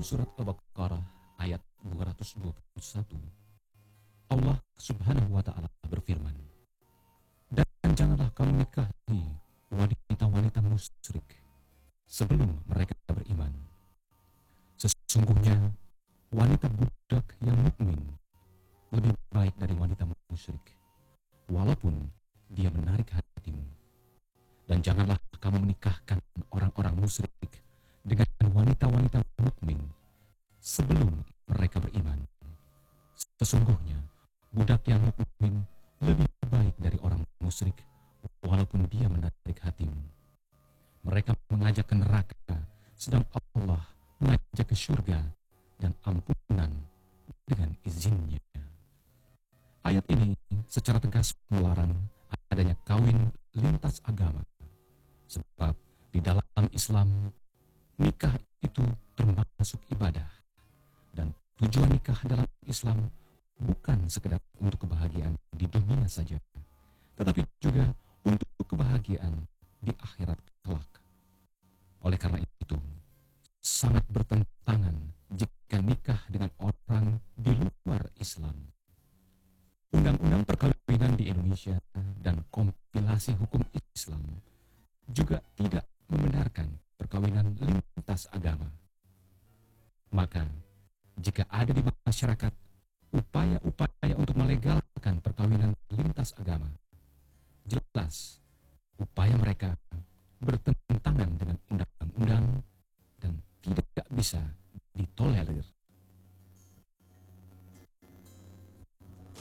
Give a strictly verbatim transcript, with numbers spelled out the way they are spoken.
dalam surat Al-Baqarah ayat dua ratus dua puluh satu, Allah Subhanahu wa taala berfirman, "Dan janganlah kamu nikahi wanita-wanita musyrik sebelum mereka beriman. Sesungguhnya wanita budak yang mukmin lebih baik dari wanita musyrik, walaupun dia menarik hatimu. Dan janganlah kamu menikahkan orang-orang musyrik dengan wanita-wanita mukmin sebelum mereka beriman. Sesungguhnya budak yang mukmin lebih baik dari orang musyrik, walaupun dia menarik hatimu. Mereka mengajak ke neraka, sedang Allah mengajak ke surga dan ampunan dengan izinnya." Ayat ini secara tegas melarang adanya kawin lintas agama, sebab di dalam Islam nikah itu termasuk ibadah, dan tujuan nikah dalam Islam bukan sekedar untuk kebahagiaan di dunia saja, tetapi juga untuk kebahagiaan di akhirat kelak. Oleh karena itu, sangat bertentangan jika nikah dengan orang di luar Islam. Undang-undang perkawinan di Indonesia dan kompilasi hukum Islam juga tidak membenarkan perkawinan lintas agama. Maka, jika ada di masyarakat upaya-upaya untuk melegalkan perkawinan lintas agama, jelas upaya mereka bertentangan dengan undang-undang dan tidak bisa ditolerir.